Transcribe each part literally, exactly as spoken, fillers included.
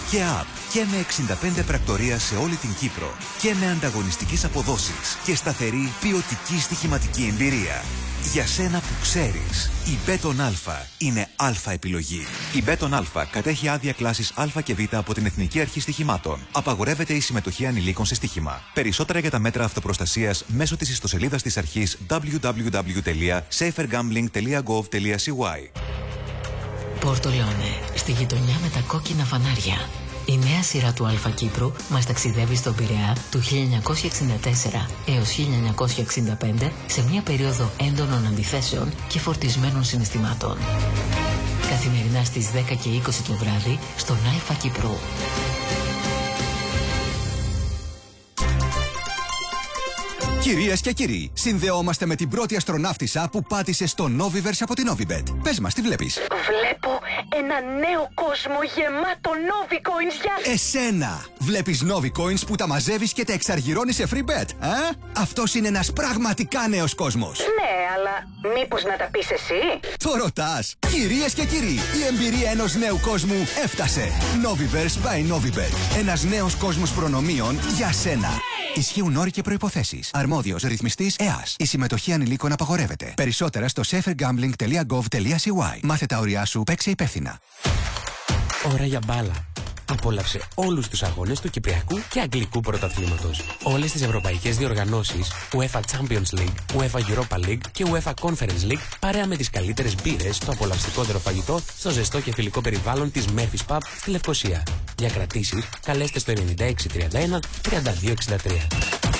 και app και με εξήντα πέντε πρακτορεία σε όλη την Κύπρο και με ανταγωνιστικές αποδόσεις και σταθερή ποιοτική στοιχηματική εμπειρία. Για σένα που ξέρεις, η Μπέτον Α είναι Α επιλογή. Η Μπέτον Α κατέχει άδεια κλάσης Α και Β από την Εθνική Αρχή Στοιχημάτων. Απαγορεύεται η συμμετοχή ανηλίκων σε στοίχημα. Περισσότερα για τα μέτρα αυτοπροστασίας μέσω της ιστοσελίδας της αρχής double-u double-u double-u τελεία safer gambling τελεία gov τελεία c y. Πορτολόνε, στη γειτονιά με τα κόκκινα φανάρια. Η νέα σειρά του Αλφα Κύπρου μας ταξιδεύει στον Πειραιά του χίλια εννιακόσια εξήντα τέσσερα έως χίλια εννιακόσια εξήντα πέντε σε μια περίοδο έντονων αντιθέσεων και φορτισμένων συναισθημάτων. Καθημερινά στις δέκα και είκοσι το βράδυ στον Αλφα Κύπρου. Κυρίες και κύριοι, συνδεόμαστε με την πρώτη αστροναύτισσα που πάτησε στο Noviverse από την Novibet. Πες μας, τι βλέπεις? Βλέπω ένα νέο κόσμο γεμάτο Novicoins για... Εσένα! Βλέπεις Novicoins που τα μαζεύεις και τα εξαργυρώνεις σε free bet, ε? Αυτός είναι ένας πραγματικά νέος κόσμος. Ναι, αλλά μήπως να τα πεις εσύ? Το ρωτάς! Κυρίες και κύριοι, η εμπειρία ενός νέου κόσμου έφτασε. Noviverse by Novibet. Ένας νέος κόσμος προνομίων για σένα. Ισχύουν όροι και προϋποθέσεις. Αρμόδιος ρυθμιστής ΕΑΣ. Η συμμετοχή ανηλίκων απαγορεύεται. Περισσότερα στο safer gambling τελεία gov τελεία c y. Μάθε τα όρια σου, παίξε υπεύθυνα. Ώρα για μπάλα. Απόλαυσε όλους τους αγώνες του Κυπριακού και Αγγλικού πρωταθλήματος. Όλες τις ευρωπαϊκές διοργανώσεις, UEFA Champions League, UEFA Europa League και UEFA Conference League, παρέα με τις καλύτερες μπύρες, το απολαυστικότερο φαγητό, στο ζεστό και φιλικό περιβάλλον της Memphis Pub στη Λευκοσία. Για κρατήσεις, καλέστε στο ενενήντα έξι τριάντα ένα τριάντα δύο εξήντα τρία.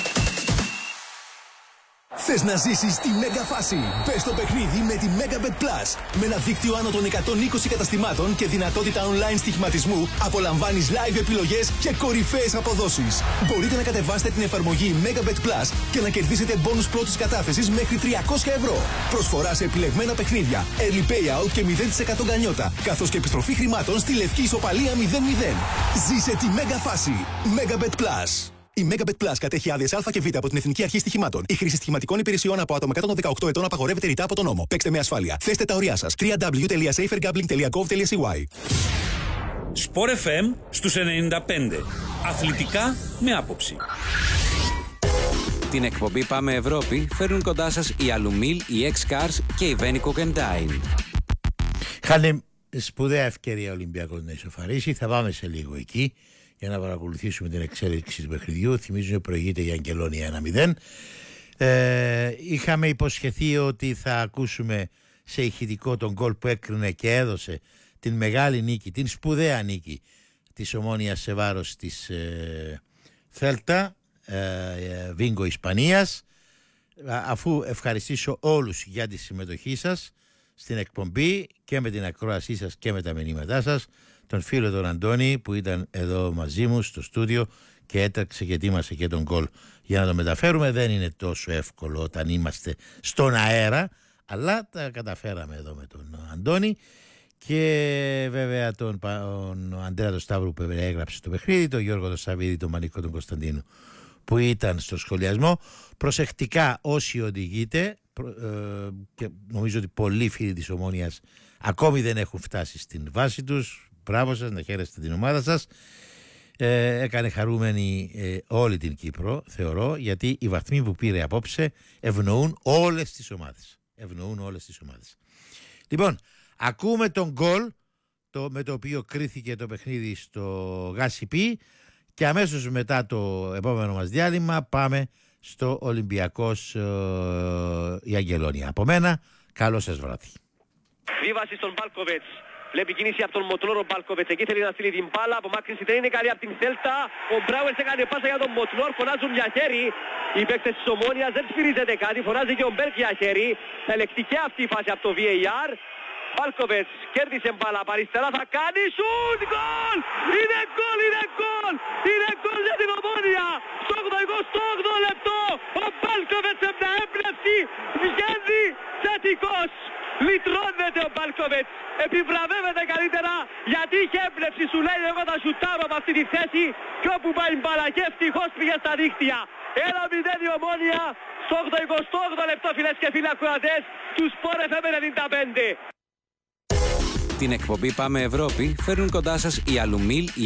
Θες να ζήσεις τη μέγα φάση? Μπες στο παιχνίδι με τη Megabet Plus. Με ένα δίκτυο άνω των εκατόν είκοσι καταστημάτων και δυνατότητα online στοιχηματισμού, απολαμβάνεις live επιλογές και κορυφαίες αποδόσεις. Μπορείτε να κατεβάσετε την εφαρμογή Megabet Plus και να κερδίσετε μπόνους πρώτης κατάθεσης μέχρι τριακόσια ευρώ. Προσφορά σε επιλεγμένα παιχνίδια, early payout και μηδέν τοις εκατό γκανιότα, καθώς και επιστροφή χρημάτων στη λευκή ισοπαλία μηδέν μηδέν. Ζήσε τη μέγα φάση. Megabet Plus. Η Megabet Plus κατέχει άδειες Α και Β από την Εθνική Αρχή Στοιχημάτων. Η χρήση στοιχηματικών υπηρεσιών από άτομα κάτω των δεκαοκτώ ετών απαγορεύεται ρητά από τον νόμο. Παίξτε με ασφάλεια. Θέστε τα ωριά σας. double-u double-u double-u τελεία safer gambling τελεία gov τελεία c y. Sport εφ εμ στους ενενήντα πέντε. Αθλητικά με άποψη. Την εκπομπή Πάμε Ευρώπη φέρνουν κοντά σας η Αλουμίλ, η X-Cars και η Venico Kentine. Χάνε σπουδαία ευκαιρία ο Ολυμπιακός να ισοφαρίσει. Θα πάμε σε λίγο εκεί για να παρακολουθήσουμε την εξέλιξη του παιχνιδιού. Θυμίζω ότι προηγείται η Αγγελόνια ένα μηδέν. Ε, είχαμε υποσχεθεί ότι θα ακούσουμε σε ηχητικό τον γκολ που έκρινε και έδωσε την μεγάλη νίκη, την σπουδαία νίκη της Ομόνοιας σε βάρος της ε, Θέλτα, ε, ε, Βίγκο Ισπανίας. Αφού ευχαριστήσω όλους για τη συμμετοχή σας στην εκπομπή και με την ακρόασή σας και με τα μηνύματά σας, τον φίλο τον Αντώνη που ήταν εδώ μαζί μου στο στούντιο και έταξε και ετοίμασε και τον γκολ για να το μεταφέρουμε. Δεν είναι τόσο εύκολο όταν είμαστε στον αέρα, αλλά τα καταφέραμε εδώ με τον Αντώνη. Και βέβαια τον, τον Αντρέα τον Σταύρου που έγραψε το παιχνίδι, τον Γιώργο τον Σαββίδη, τον Μανίκο τον Κωνσταντίνου που ήταν στο σχολιασμό. Προσεκτικά όσοι οδηγείτε, ε, και νομίζω ότι πολλοί φίλοι της Ομόνοιας ακόμη δεν έχουν φτάσει στην βάση τους. Μπράβο σας, να χαίρεστε την ομάδα σας. Ε, έκανε χαρούμενη ε, όλη την Κύπρο, θεωρώ, γιατί οι βαθμοί που πήρε απόψε ευνοούν όλες τις ομάδες. Ευνοούν όλες τις ομάδες. Λοιπόν, ακούμε τον γκολ το, με το οποίο κρίθηκε το παιχνίδι στο Γάσιπι και αμέσως μετά το επόμενο μας διάλειμμα πάμε στο Ολυμπιακός ε, η Αγγελόνια. Από μένα, καλό σας βράδυ. Βίβαση στον Μπάλκοβετς. Βλέπει κίνηση από τον Μοτλόρο Μπάλκοβετς. Εκεί θέλει να στείλει την μπάλα. Απομάκρυνση δεν είναι καλή από την Θέλτα. Ο Μπράουερς έκανε πάσα για τον Μοτλόρ. Φωνάζουν για χέρι. Οι παίκτες της Ομόνοιας δεν σφυρίζεται κάτι. Φωνάζει και ο Μπέρκ για χέρι. Ελεκτική αυτή η φάση από το βι έι αρ. Μπάλκοβετς κέρδισε μπάλα από αριστερά. Θα κάνει σουτ. Γκολ! Είναι γκολ! Είναι γκολ! Είναι γκολ για την Ομόνια! Στο ογδοηκοστό όγδοο λεπτό ο Μπάλκοβετς με μια έμπνευση βγαίνει θετικός. Λυτρώνεται ο Μπάλκοβετς, επιβραβεύεται καλύτερα γιατί είχε έμπνευση, σου λέει εγώ θα σουτάρω από αυτή τη θέση και όπου πάει η μπάλα και ευτυχώς πήγε στα δίχτυα. Ένα μηδέν η Ομόνια στο ογδοηκοστό όγδοο λεπτό, φίλες και φίλοι ακροατές του Sport εφ εμ ενενήντα πέντε. Την εκπομπή Πάμε Ευρώπη φέρνουν κοντά σας η Αλουμίλ,